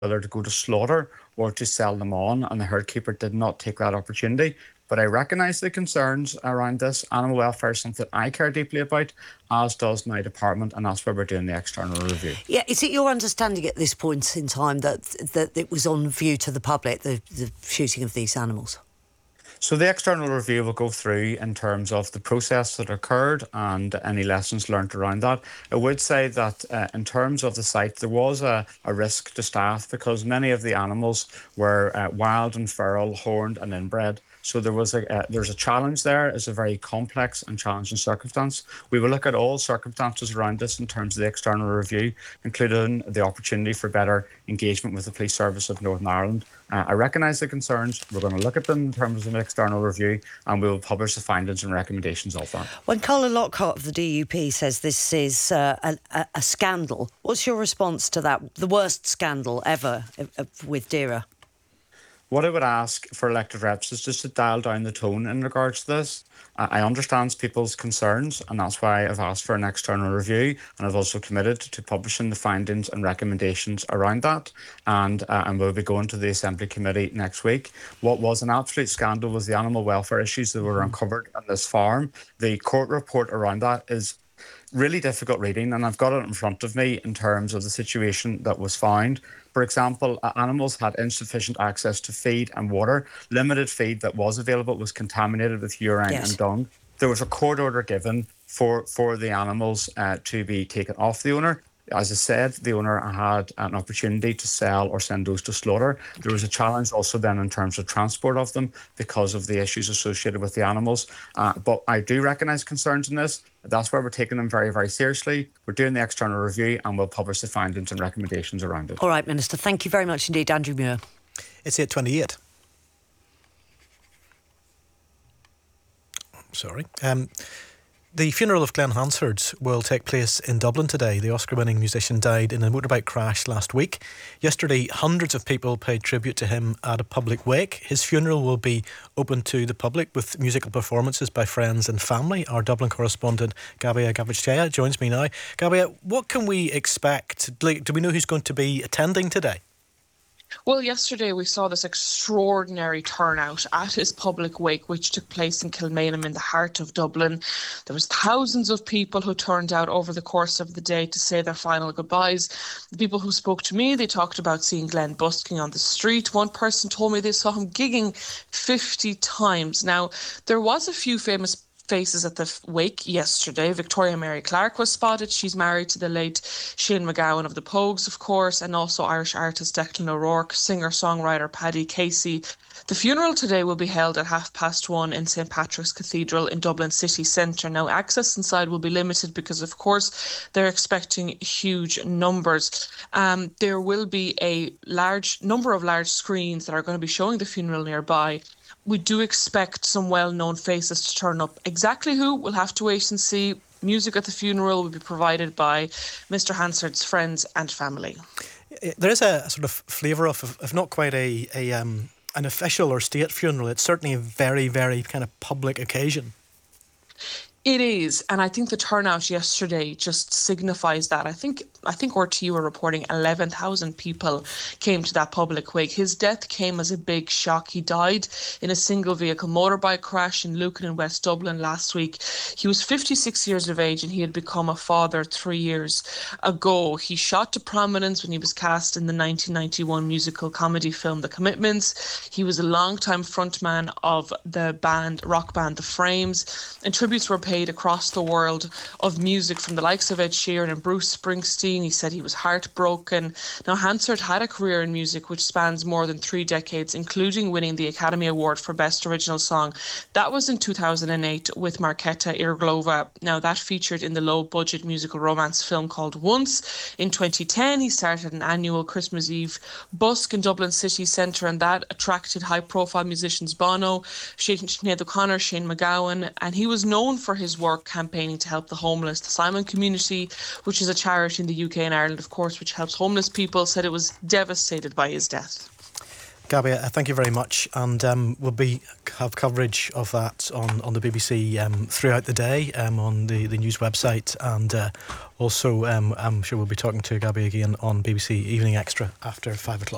whether to go to slaughter or to sell them on, and the herd keeper did not take that opportunity. But I recognise the concerns around this. Animal welfare is something I care deeply about, as does my department, and that's why we're doing the external review. Yeah, is it your understanding at this point in time that it was on view to the public, the shooting of these animals? So the external review will go through in terms of the process that occurred and any lessons learned around that. I would say that in terms of the site, there was a risk to staff because many of the animals were wild and feral, horned and inbred. So there's a challenge there. It's a very complex and challenging circumstance. We will look at all circumstances around this in terms of the external review, including the opportunity for better engagement with the Police Service of Northern Ireland. I recognise the concerns. We're going to look at them in terms of an external review, and we will publish the findings and recommendations of that. When Colin Lockhart of the DUP says this is a scandal, what's your response to that? The worst scandal ever with DAERA? What I would ask for elected reps is just to dial down the tone in regards to this. I understand people's concerns, and that's why I've asked for an external review, and I've also committed to publishing the findings and recommendations around that, and we'll be going to the Assembly Committee next week. What was an absolute scandal was the animal welfare issues that were uncovered at this farm. The court report around that is really difficult reading, and I've got it in front of me in terms of the situation that was found. For example, animals had insufficient access to feed and water. Limited feed that was available was contaminated with urine and dung. There was a court order given for the animals to be taken off the owner. As I said, the owner had an opportunity to sell or send those to slaughter. There was a challenge also then in terms of transport of them because of the issues associated with the animals. But I do recognise concerns in this. That's why we're taking them very, very seriously. We're doing the external review and we'll publish the findings and recommendations around it. All right, Minister. Thank you very much indeed, Andrew Muir. It's 8:28. Sorry. The funeral of Glenn Hansard will take place in Dublin today. The Oscar-winning musician died in a motorbike crash last week. Yesterday, hundreds of people paid tribute to him at a public wake. His funeral will be open to the public with musical performances by friends and family. Our Dublin correspondent, Gabia Gavitskaya, joins me now. Gabia, what can we expect? Do we know who's going to be attending today? Well, yesterday we saw this extraordinary turnout at his public wake, which took place in Kilmainham in the heart of Dublin. There was thousands of people who turned out over the course of the day to say their final goodbyes. The people who spoke to me, they talked about seeing Glenn busking on the street. One person told me they saw him gigging 50 times. Now, there was a few famous faces at the wake yesterday. Victoria Mary Clark was spotted. She's married to the late Shane MacGowan of the Pogues, of course, and also Irish artist Declan O'Rourke, singer-songwriter Paddy Casey. The funeral today will be held at 1:30 in St Patrick's Cathedral in Dublin city centre. Now, access inside will be limited because, of course, they're expecting huge numbers. There will be a large number of large screens that are going to be showing the funeral nearby. We do expect some well-known faces to turn up. Exactly who, we'll have to wait and see. Music at the funeral will be provided by Mr Hansard's friends and family. There is a sort of flavour of, if not quite an official or state funeral, it's certainly a very, very kind of public occasion. It is, and I think the turnout yesterday just signifies that. I think RTE were reporting 11,000 people came to that public wake. His death came as a big shock. He died in a single vehicle motorbike crash in Lucan in West Dublin last week. He was 56 years of age and he had become a father 3 years ago. He shot to prominence when he was cast in the 1991 musical comedy film The Commitments. He was a long-time frontman of the rock band The Frames, and tributes were paid across the world of music from the likes of Ed Sheeran and Bruce Springsteen. He said he was heartbroken. Now, Hansard had a career in music which spans more than 3 decades, including winning the Academy Award for Best Original Song. That was in 2008 with Marketa Irglova. Now, that featured in the low-budget musical romance film called Once. In 2010, he started an annual Christmas Eve busk in Dublin city centre, and that attracted high-profile musicians Bono, Sinead O'Connor, Shane MacGowan, and he was known for his work campaigning to help the homeless. The Simon Community, which is a charity in the UK and Ireland, of course, which helps homeless people, said it was devastated by his death. Gabia, thank you very much, and we'll have coverage of that on the BBC throughout the day on the news website, and also I'm sure we'll be talking to Gabia again on BBC Evening Extra after 5 o'clock.